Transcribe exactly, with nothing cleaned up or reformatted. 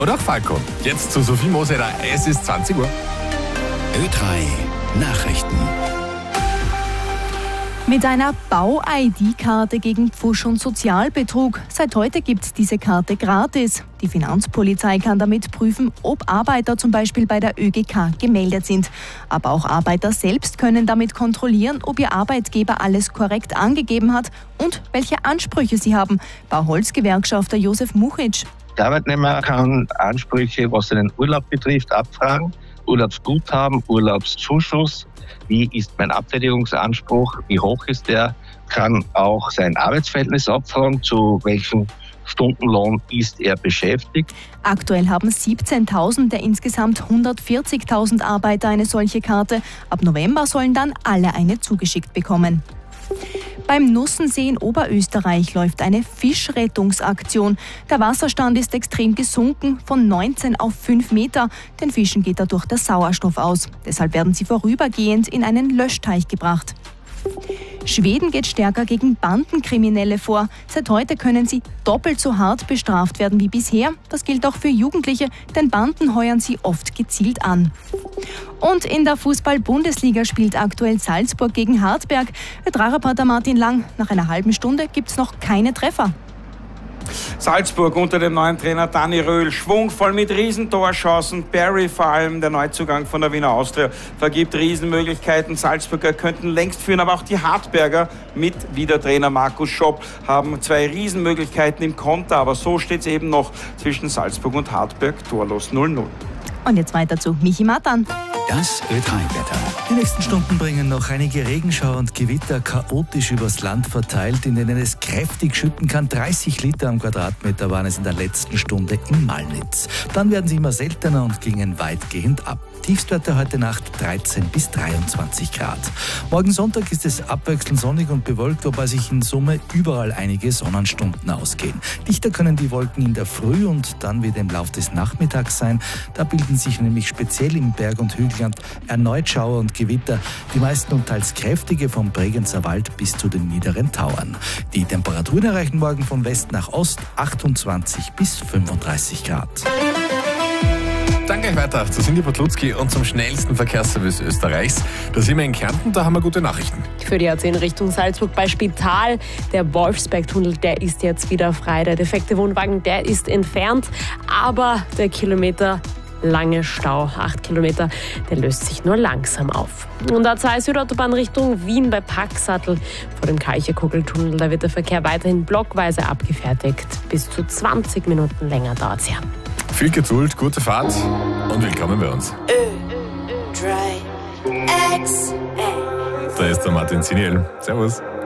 Oder auch Falco. Jetzt zu Sophie Moser. Es ist zwanzig Uhr. Ö drei Nachrichten. Mit einer Bau-I D-Karte gegen Pfusch und Sozialbetrug. Seit heute gibt es diese Karte gratis. Die Finanzpolizei kann damit prüfen, ob Arbeiter zum Beispiel bei der Ö G K gemeldet sind. Aber auch Arbeiter selbst können damit kontrollieren, ob ihr Arbeitgeber alles korrekt angegeben hat und welche Ansprüche sie haben. Bauholzgewerkschafter Josef Muchic. Der Arbeitnehmer kann Ansprüche, was seinen Urlaub betrifft, abfragen. Urlaubsguthaben, Urlaubszuschuss, wie ist mein Abfertigungsanspruch, wie hoch ist der, kann auch sein Arbeitsverhältnis abfragen, zu welchem Stundenlohn ist er beschäftigt. Aktuell haben siebzehntausend der insgesamt hundertvierzigtausend Arbeiter eine solche Karte. Ab November sollen dann alle eine zugeschickt bekommen. Beim Nussensee in Oberösterreich läuft eine Fischrettungsaktion. Der Wasserstand ist extrem gesunken, von neunzehn auf fünf Meter. Den Fischen geht dadurch der Sauerstoff aus. Deshalb werden sie vorübergehend in einen Löschteich gebracht. Schweden geht stärker gegen Bandenkriminelle vor. Seit heute können sie doppelt so hart bestraft werden wie bisher. Das gilt auch für Jugendliche, denn Banden heuern sie oft gezielt an. Und in der Fußball-Bundesliga spielt aktuell Salzburg gegen Hartberg. Der Drei-Reporter Martin Lang. Nach einer halben Stunde gibt es noch keine Treffer. Salzburg unter dem neuen Trainer Dani Röhl, schwungvoll mit Riesentorchancen. Barry vor allem, der Neuzugang von der Wiener Austria, vergibt Riesenmöglichkeiten. Salzburger könnten längst führen, aber auch die Hartberger mit Wiedertrainer Markus Schopp haben zwei Riesenmöglichkeiten im Konter. Aber so steht es eben noch zwischen Salzburg und Hartberg, torlos null null. Und jetzt weiter zu Michi Matan. Das Ö drei Wetter. Die nächsten Stunden bringen noch einige Regenschauer und Gewitter chaotisch übers Land verteilt, in denen es kräftig schütten kann. dreißig Liter am Quadratmeter waren es in der letzten Stunde in Malnitz. Dann werden sie immer seltener und gingen weitgehend ab. Tiefstwerte heute Nacht dreizehn bis dreiundzwanzig Grad. Morgen Sonntag ist es abwechselnd sonnig und bewölkt, wobei sich in Summe überall einige Sonnenstunden ausgehen. Dichter können die Wolken in der Früh und dann wieder im Lauf des Nachmittags sein. Da bilden sich nämlich speziell im Berg- und Hügelland erneut Schauer und Gewitter. Die meisten und teils kräftige vom Bregenzer Wald bis zu den niederen Tauern. Die Temperaturen erreichen morgen von West nach Ost achtundzwanzig bis fünfunddreißig Grad. Dann gleich weiter zu Cindy Potlutzki und zum schnellsten Verkehrsservice Österreichs. Da sind wir in Kärnten, da haben wir gute Nachrichten. Für die A zehn Richtung Salzburg bei Spital. Der Wolfsbergtunnel, der ist jetzt wieder frei. Der defekte Wohnwagen, der ist entfernt. Aber der Kilometer lange Stau, acht Kilometer, der löst sich nur langsam auf. Und A zwei Südautobahn Richtung Wien bei Packsattel vor dem Kalcherkugeltunnel. Da wird der Verkehr weiterhin blockweise abgefertigt. Bis zu zwanzig Minuten länger dauert es ja. Viel Geduld, gute Fahrt und willkommen bei uns. Ö drei X. Da ist der Martin Ziniel. Servus.